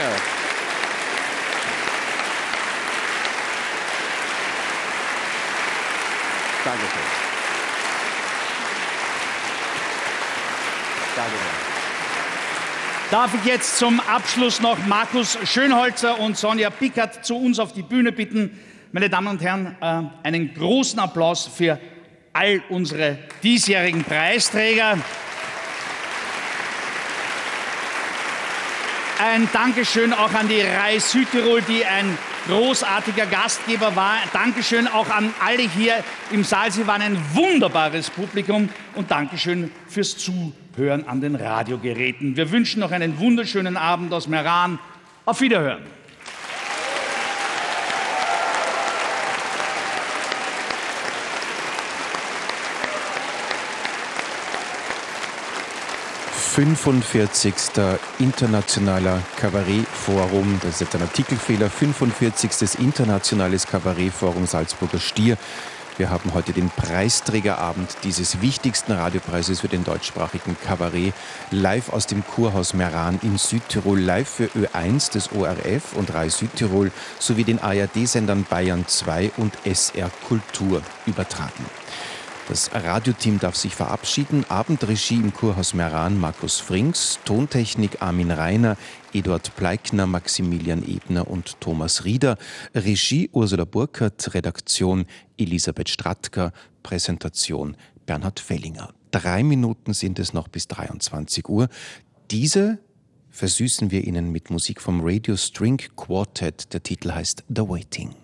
Danke. Dankeschön. Dankeschön. Darf ich jetzt zum Abschluss noch Markus Schönholzer und Sonja Pickert zu uns auf die Bühne bitten. Meine Damen und Herren, einen großen Applaus für all unsere diesjährigen Preisträger. Ein Dankeschön auch an die Rai Südtirol, die ein großartiger Gastgeber war. Dankeschön auch an alle hier im Saal. Sie waren ein wunderbares Publikum. Und Dankeschön fürs Zuhören an den Radiogeräten. Wir wünschen noch einen wunderschönen Abend aus Meran. Auf Wiederhören. »45. Internationaler Kabarettforum«, das ist jetzt ein Artikelfehler, »45. Internationales Kabarettforum Salzburger Stier«. Wir haben heute den Preisträgerabend dieses wichtigsten Radiopreises für den deutschsprachigen Kabarett live aus dem Kurhaus Meran in Südtirol, live für Ö1 des ORF und Rai Südtirol sowie den ARD-Sendern Bayern 2 und SR Kultur übertragen. Das Radioteam darf sich verabschieden. Abendregie im Kurhaus Meran Markus Frings, Tontechnik Armin Reiner, Eduard Pleikner, Maximilian Ebner und Thomas Rieder, Regie Ursula Burkhardt, Redaktion Elisabeth Stratka, Präsentation Bernhard Fellinger. 3 Minuten sind es noch bis 23 Uhr. Diese versüßen wir Ihnen mit Musik vom Radio String Quartet. Der Titel heißt The Waiting.